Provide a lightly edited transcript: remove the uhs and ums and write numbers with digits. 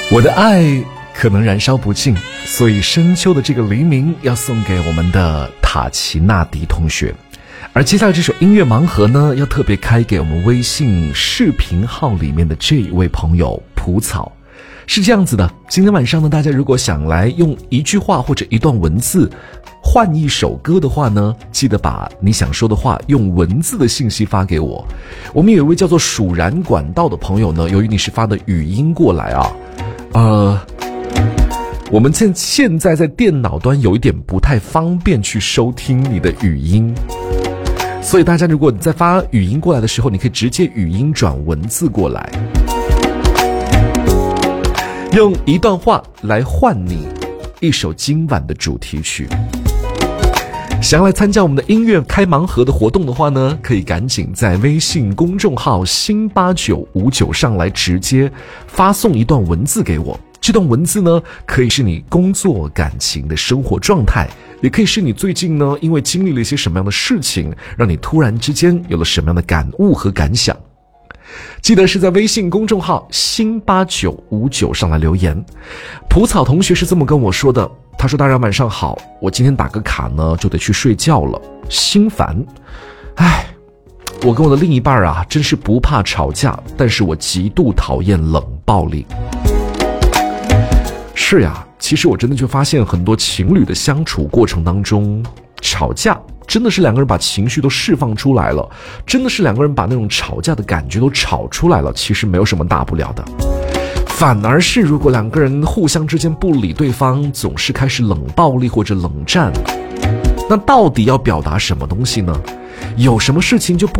我的爱可能燃烧不尽，所以深秋的这个黎明要送给我们的塔奇纳迪同学。而接下来这首音乐盲盒呢，要特别开给我们微信视频号里面的这一位朋友蒲草。是这样子的，今天晚上呢，大家如果想来用一句话或者一段文字换一首歌的话呢，记得把你想说的话用文字的信息发给我。我们有一位叫做蜀然管道的朋友呢，由于你是发的语音过来啊，我们现在在电脑端有一点不太方便去收听你的语音，所以大家如果你在发语音过来的时候，你可以直接语音转文字过来，用一段话来换你一首今晚的主题曲。想要来参加我们的音乐开盲盒的活动的话呢，可以赶紧在微信公众号新8959上来直接发送一段文字给我。这段文字呢，可以是你工作、感情的生活状态，也可以是你最近呢因为经历了一些什么样的事情，让你突然之间有了什么样的感悟和感想。记得是在微信公众号新8959上来留言。蒲草同学是这么跟我说的，他说大家晚上好，我今天打个卡呢就得去睡觉了，心烦。我跟我的另一半啊真是不怕吵架，但是我极度讨厌冷暴力。是呀，其实我真的就发现很多情侣的相处过程当中，吵架真的是两个人把情绪都释放出来了，真的是两个人把那种吵架的感觉都吵出来了，其实没有什么大不了的。反而是如果两个人互相之间不理对方，总是开始冷暴力或者冷战，那到底要表达什么东西呢？有什么事情就不